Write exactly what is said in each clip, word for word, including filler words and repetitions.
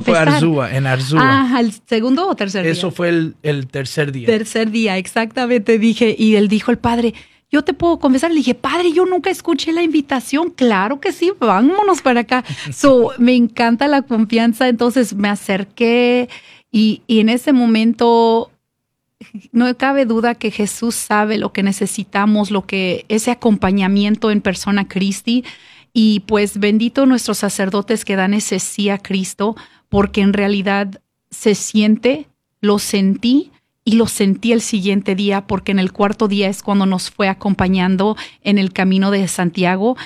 confesar. Fue Arzúa, en Arzúa. Ah, ¿el segundo o tercer día? Eso fue el, el tercer día. Tercer día, exactamente, dije. Y él dijo, el padre, yo te puedo confesar. Le dije, padre, yo nunca escuché la invitación. Claro que sí, vámonos para acá. So, me encanta la confianza. Entonces me acerqué y, y en ese momento no cabe duda que Jesús sabe lo que necesitamos, lo que ese acompañamiento en persona Cristi. Y pues bendito nuestros sacerdotes que dan ese sí a Cristo, porque en realidad se siente, lo sentí y lo sentí el siguiente día, porque en el cuarto día es cuando nos fue acompañando en el camino de Santiago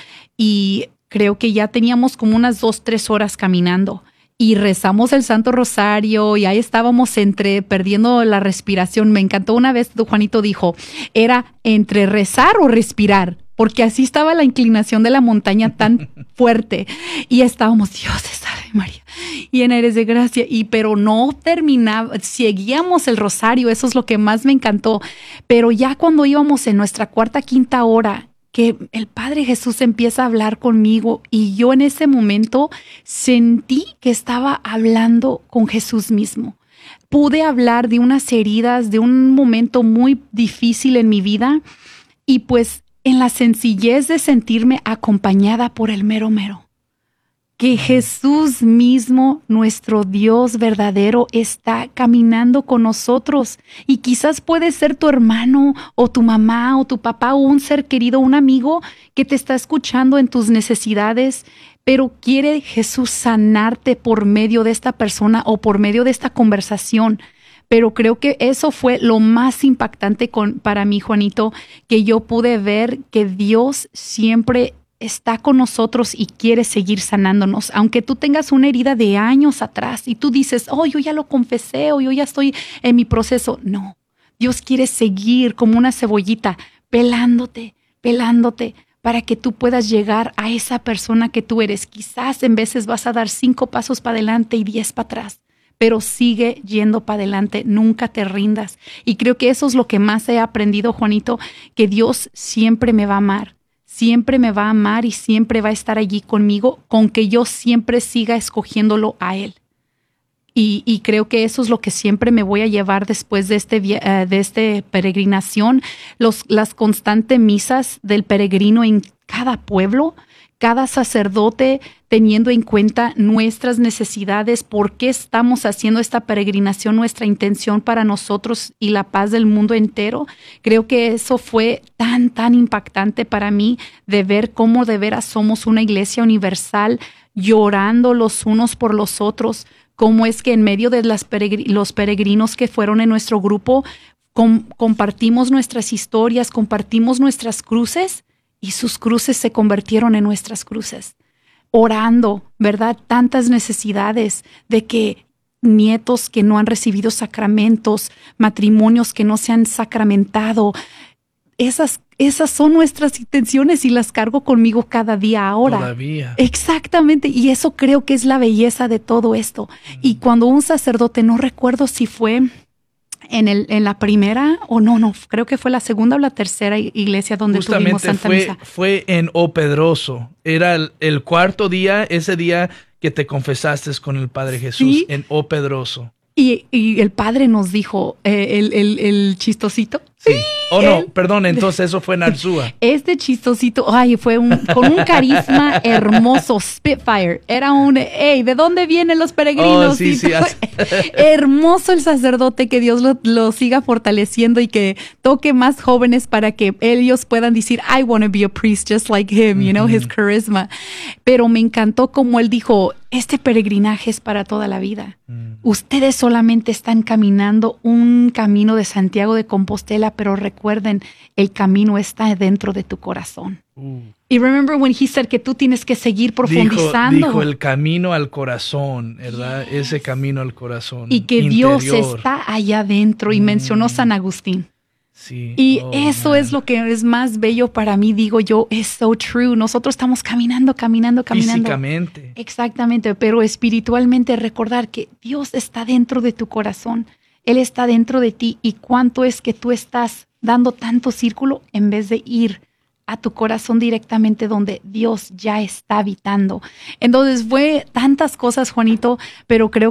y creo que ya teníamos como unas dos, tres horas caminando y rezamos el Santo Rosario y ahí estábamos entre perdiendo la respiración. Me encantó una vez, Juanito dijo, era entre rezar o respirar, porque así estaba la inclinación de la montaña tan fuerte y estábamos, Dios te salve María, llena eres de gracia, y pero no terminaba, seguíamos el rosario, eso es lo que más me encantó, pero ya cuando íbamos en nuestra cuarta, quinta hora, que el Padre Jesús empieza a hablar conmigo y yo en ese momento sentí que estaba hablando con Jesús mismo. Pude hablar de unas heridas, de un momento muy difícil en mi vida y pues en la sencillez de sentirme acompañada por el mero mero. Que Jesús mismo, nuestro Dios verdadero, está caminando con nosotros. Y quizás puede ser tu hermano o tu mamá o tu papá o un ser querido, un amigo que te está escuchando en tus necesidades, pero quiere Jesús sanarte por medio de esta persona o por medio de esta conversación. Pero creo que eso fue lo más impactante con, para mí, Juanito, que yo pude ver que Dios siempre está con nosotros y quiere seguir sanándonos. Aunque tú tengas una herida de años atrás y tú dices, oh, yo ya lo confesé o yo ya estoy en mi proceso. No, Dios quiere seguir como una cebollita, pelándote, pelándote, para que tú puedas llegar a esa persona que tú eres. Quizás en veces vas a dar cinco pasos para adelante y diez para atrás, pero sigue yendo para adelante, nunca te rindas. Y creo que eso es lo que más he aprendido, Juanito, que Dios siempre me va a amar. Siempre me va a amar y siempre va a estar allí conmigo, con que yo siempre siga escogiéndolo a Él. Y, y creo que eso es lo que siempre me voy a llevar después de este uh, de este peregrinación, los, las constantes misas del peregrino en cada pueblo, cada sacerdote teniendo en cuenta nuestras necesidades, por qué estamos haciendo esta peregrinación, nuestra intención para nosotros y la paz del mundo entero. Creo que eso fue tan, tan impactante para mí de ver cómo de veras somos una iglesia universal, llorando los unos por los otros, cómo es que en medio de las peregr- los peregrinos que fueron en nuestro grupo, com- compartimos nuestras historias, compartimos nuestras cruces, y sus cruces se convirtieron en nuestras cruces. Orando, ¿verdad? Tantas necesidades de que nietos que no han recibido sacramentos, matrimonios que no se han sacramentado. Esas, esas son nuestras intenciones y las cargo conmigo cada día ahora. Todavía. Exactamente. Y eso creo que es la belleza de todo esto. Mm. Y cuando un sacerdote, no recuerdo si fue en, el, en la primera o no, no, creo que fue la segunda o la tercera iglesia donde Justamente tuvimos Santa fue, Misa. Fue en O Pedroso. Era el, el cuarto día, ese día que te confesaste con el Padre Jesús, ¿sí? En O Pedroso. Y, y el Padre nos dijo, eh, el, el, el chistosito. Sí. Oh, no, el, perdón, entonces eso fue en Arzúa. Este chistosito, ay, fue un, con un carisma hermoso, Spitfire. Era un, hey, ¿de dónde vienen los peregrinos? Oh, sí, sí, hermoso el sacerdote, que Dios lo, lo siga fortaleciendo y que toque más jóvenes para que ellos puedan decir, I want to be a priest just like him, you know, mm-hmm. his charisma. Pero me encantó como él dijo, este peregrinaje es para toda la vida. Mm. Ustedes solamente están caminando un camino de Santiago de Compostela, pero recuerden, el camino está dentro de tu corazón. Uh. Y remember when he said que tú tienes que seguir profundizando. Dijo, dijo el camino al corazón, ¿verdad? Yes. Ese camino al corazón. Y que interior. Dios está allá adentro. Y mm. mencionó San Agustín. Sí. Y oh, eso man. es lo que es más bello para mí, digo yo, es so true. Nosotros estamos caminando, caminando, caminando. Físicamente. Exactamente, pero espiritualmente recordar que Dios está dentro de tu corazón. Él está dentro de ti. Y cuánto es que tú estás dando tanto círculo en vez de ir a tu corazón directamente donde Dios ya está habitando. Entonces fue tantas cosas, Juanito, pero creo